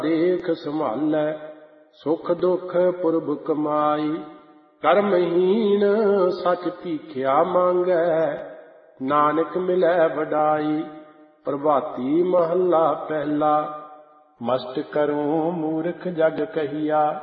ਦੇਖ ਸੰਭਾਲੈ, ਸੁਖ ਦੁਖ ਪੁਰਬ ਕਮਾਈ। ਕਰਮਹੀਨ ਸਚ ਭੀਖਿਆ ਮੰਗੈ, ਨਾਨਕ ਮਿਲੈ ਵਡਾਈ। ਪ੍ਰਭਾਤੀ ਮਹੱਲਾ ਪਹਿਲਾ। ਮਸਟ ਕਰੂੰ ਮੂਰਖ ਜਗ ਕਹੀਆ,